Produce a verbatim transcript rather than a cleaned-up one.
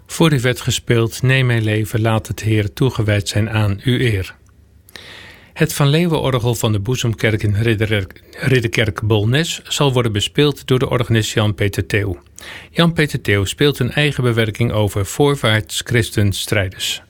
Voor u werd gespeeld, neem mijn leven, laat het Heer toegewijd zijn aan uw eer. Het Van Leeuwenorgel van de Boezemkerk in Ridderkerk Bolnes zal worden bespeeld door de organist Jan-Peter Theo. Jan-Peter Theo speelt een eigen bewerking over voorwaarts christenstrijders.